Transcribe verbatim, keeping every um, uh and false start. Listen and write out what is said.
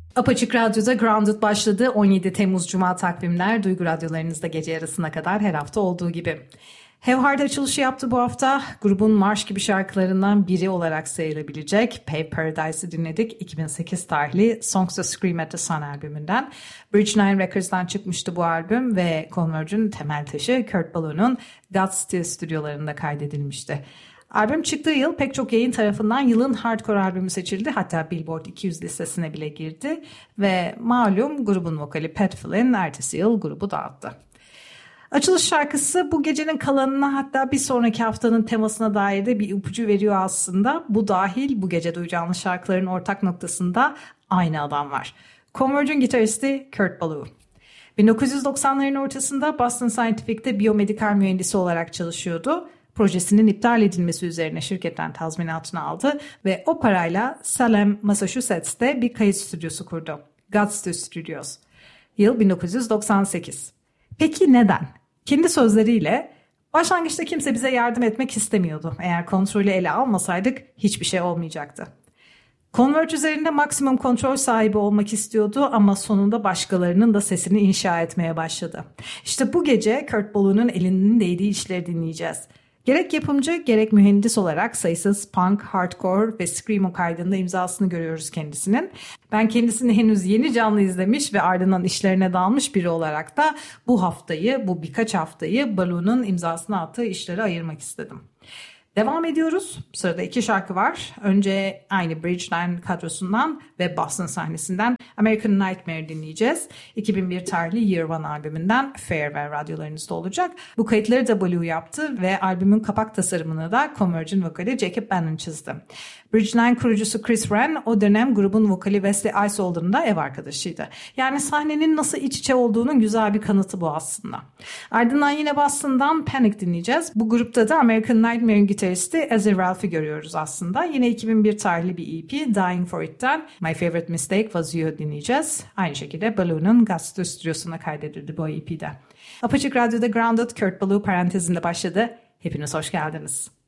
Apaçık Radyo'da Grounded başladı. on yedi Temmuz Cuma takvimler Duygu Radyolarınızda gece yarısına kadar her hafta olduğu gibi. Have Hard açılışı yaptı bu hafta. Grubun marş gibi şarkılarından biri olarak sayılabilecek Pave Paradise'ı dinledik. iki bin sekiz tarihli Songs That Scream at the Sun albümünden. Bridge Nine Records'dan çıkmıştı bu albüm ve Converge'ün temel taşı Kurt Ballou'nun Godspeed stüdyolarında kaydedilmişti. Albüm çıktığı yıl pek çok yayın tarafından yılın hardcore albümü seçildi. Hatta Billboard iki yüz listesine bile girdi. Ve malum grubun vokali Pat Flynn ertesi yıl grubu dağıttı. Açılış şarkısı bu gecenin kalanına, hatta bir sonraki haftanın temasına dair de bir ipucu veriyor aslında. Bu dahil bu gece duyacağınız şarkıların ortak noktasında aynı adam var. Converge'ün gitaristi Kurt Ballou. bin dokuz yüz doksanların ortasında Boston Scientific'te biyomedikal mühendisi olarak çalışıyordu. Projesinin iptal edilmesi üzerine şirketten tazminatını aldı ve o parayla Salem, Massachusetts'te bir kayıt stüdyosu kurdu. Godspeed Studios. Yıl bin dokuz yüz doksan sekiz. Peki neden? Kendi sözleriyle, başlangıçta kimse bize yardım etmek istemiyordu. Eğer kontrolü ele almasaydık hiçbir şey olmayacaktı. Converge üzerinde maksimum kontrol sahibi olmak istiyordu ama sonunda başkalarının da sesini inşa etmeye başladı. İşte bu gece Kurt Ballou'nun elinin değdiği işleri dinleyeceğiz. Gerek yapımcı gerek mühendis olarak sayısız punk, hardcore ve screamo kaydında imzasını görüyoruz kendisinin. Ben kendisini henüz yeni canlı izlemiş ve ardından işlerine dalmış biri olarak da bu haftayı, bu birkaç haftayı Ballou'nun imzasını attığı işlere ayırmak istedim. Devam ediyoruz. Sırada iki şarkı var. Önce aynı Bridge Nine kadrosundan ve Boston sahnesinden American Nightmare dinleyeceğiz. iki bin bir tarihli Year One albümünden Farewell radyolarınızda olacak. Bu kayıtları da Ballou yaptı ve albümün kapak tasarımını da Converge'in vokali Jacob Bannon çizdi. Bridge Nine kurucusu Chris Wren o dönem grubun vokali Wesley Isolde'nın da ev arkadaşıydı. Yani sahnenin nasıl iç içe olduğunun güzel bir kanıtı bu aslında. Ardından yine Boston'dan Panic dinleyeceğiz. Bu grupta da American Nightmare'in gitaristi Azzy Ralph'i görüyoruz aslında. Yine iki bin bir tarihli bir E P Dying for It'ten My Favorite Mistake Was You dinleyeceğiz. Aynı şekilde Ballou'nun Godspeed stüdyosuna kaydedildi bu E P'de. Apaçık Radyo'da Grounded Kurt Ballou parantezinde başladı. Hepiniz hoş geldiniz.